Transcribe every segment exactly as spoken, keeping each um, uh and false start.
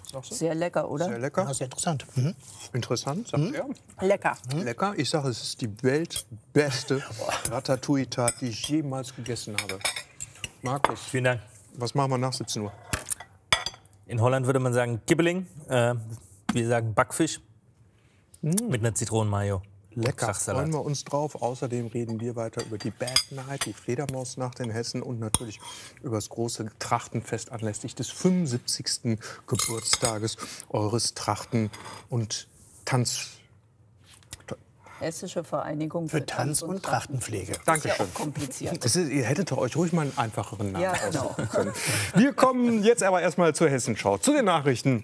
Sagst du? Sehr lecker, oder? Sehr lecker. Ja, sehr interessant. Mhm. Interessant, sagt Mhm. er. Lecker. Mhm. Lecker. Ich sage, es ist die weltbeste Ratatouille-Tat, die ich jemals gegessen habe. Markus, Vielen Dank. was machen wir nach siebzehn Uhr? In Holland würde man sagen Kibbeling. Äh, wir sagen Backfisch Mm. mit einer Zitronenmayo. Lecker, Krachsalat. freuen wir uns drauf. Außerdem reden wir weiter über die Bad Night, die Fledermausnacht in Hessen und natürlich über das große Trachtenfest anlässlich des fünfundsiebzigsten Geburtstages eures Trachten- und Tanz... Hessische Vereinigung Für Tanz- und Trachtenpflege. Dankeschön. Ist ja auch kompliziert. Das ist, ihr hättet doch euch ruhig mal einen einfacheren Namen Ja, genau. aussuchen können. Wir kommen jetzt aber erstmal zur Hessenschau, zu den Nachrichten.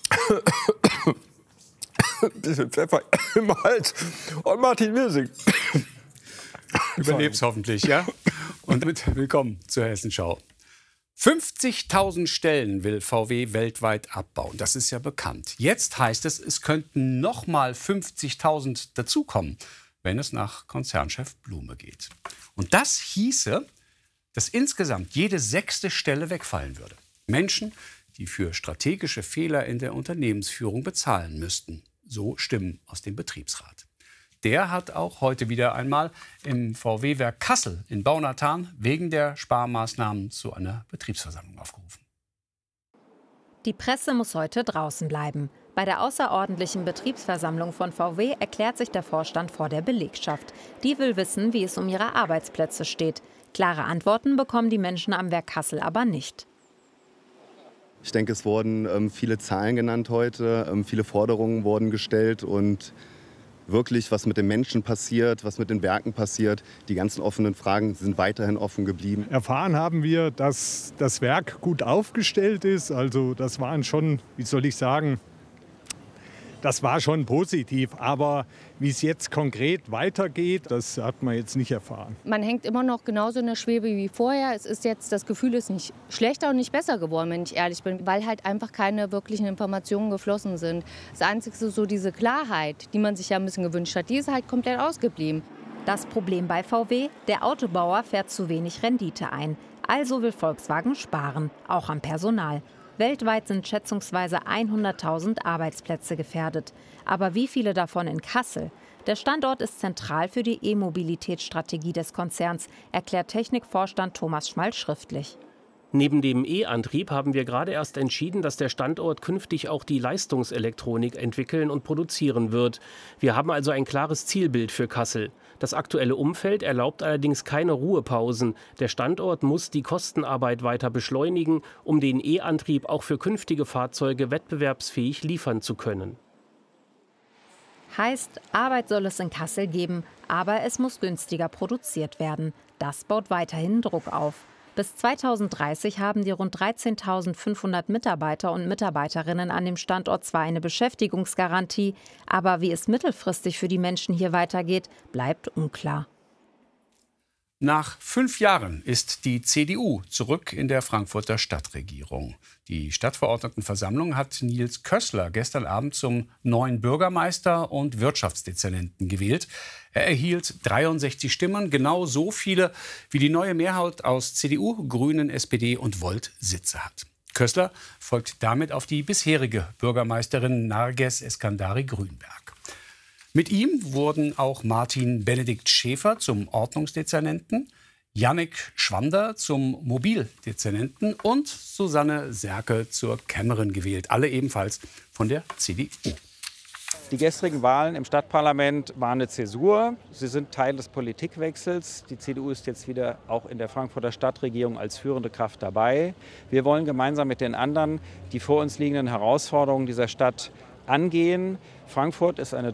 Ein bisschen Pfeffer im Hals und Martin Wirsing. Überlebst hoffentlich, ja? Und damit willkommen zur Hessenschau. fünfzigtausend Stellen will V W weltweit abbauen. Das ist ja bekannt. Jetzt heißt es, es könnten noch mal fünfzigtausend dazukommen, wenn es nach Konzernchef Blume geht. Und das hieße, dass insgesamt jede sechste Stelle wegfallen würde. Menschen, die für strategische Fehler in der Unternehmensführung bezahlen müssten. So Stimmen aus dem Betriebsrat. Der hat auch heute wieder einmal im V W-Werk Kassel in Baunatal wegen der Sparmaßnahmen zu einer Betriebsversammlung aufgerufen. Die Presse muss heute draußen bleiben. Bei der außerordentlichen Betriebsversammlung von V W erklärt sich der Vorstand vor der Belegschaft. Die will wissen, wie es um ihre Arbeitsplätze steht. Klare Antworten bekommen die Menschen am Werk Kassel aber nicht. Ich denke, es wurden ähm, viele Zahlen genannt heute, ähm, viele Forderungen wurden gestellt und wirklich, was mit den Menschen passiert, was mit den Werken passiert, die ganzen offenen Fragen sind weiterhin offen geblieben. Erfahren haben wir, dass das Werk gut aufgestellt ist. Also das waren schon, wie soll ich sagen, das war schon positiv. Aber wie es jetzt konkret weitergeht, das hat man jetzt nicht erfahren. Man hängt immer noch genauso in der Schwebe wie vorher. Es ist jetzt, das Gefühl ist nicht schlechter und nicht besser geworden, wenn ich ehrlich bin, weil halt einfach keine wirklichen Informationen geflossen sind. Das Einzige ist so diese Klarheit, die man sich ja ein bisschen gewünscht hat, die ist halt komplett ausgeblieben. Das Problem bei V W? Der Autobauer fährt zu wenig Rendite ein. Also will Volkswagen sparen, auch am Personal. Weltweit sind schätzungsweise hunderttausend Arbeitsplätze gefährdet. Aber wie viele davon in Kassel? Der Standort ist zentral für die E-Mobilitätsstrategie des Konzerns, erklärt Technikvorstand Thomas Schmal schriftlich. Neben dem E-Antrieb haben wir gerade erst entschieden, dass der Standort künftig auch die Leistungselektronik entwickeln und produzieren wird. Wir haben also ein klares Zielbild für Kassel. Das aktuelle Umfeld erlaubt allerdings keine Ruhepausen. Der Standort muss die Kostenarbeit weiter beschleunigen, um den E-Antrieb auch für künftige Fahrzeuge wettbewerbsfähig liefern zu können. Heißt, Arbeit soll es in Kassel geben, aber es muss günstiger produziert werden. Das baut weiterhin Druck auf. Bis zweitausenddreißig haben die rund dreizehntausendfünfhundert Mitarbeiter und Mitarbeiterinnen an dem Standort zwar eine Beschäftigungsgarantie, aber wie es mittelfristig für die Menschen hier weitergeht, bleibt unklar. Nach fünf Jahren ist die C D U zurück in der Frankfurter Stadtregierung. Die Stadtverordnetenversammlung hat Nils Kössler gestern Abend zum neuen Bürgermeister und Wirtschaftsdezernenten gewählt. Er erhielt dreiundsechzig Stimmen, genau so viele, wie die neue Mehrheit aus C D U, Grünen, S P D und Volt Sitze hat. Kössler folgt damit auf die bisherige Bürgermeisterin Narges Eskandari-Grünberg. Mit ihm wurden auch Martin Benedikt Schäfer zum Ordnungsdezernenten, Jannik Schwander zum Mobildezernenten und Susanne Serke zur Kämmerin gewählt. Alle ebenfalls von der C D U. Die gestrigen Wahlen im Stadtparlament waren eine Zäsur. Sie sind Teil des Politikwechsels. Die C D U ist jetzt wieder auch in der Frankfurter Stadtregierung als führende Kraft dabei. Wir wollen gemeinsam mit den anderen die vor uns liegenden Herausforderungen dieser Stadt angehen. Frankfurt ist eine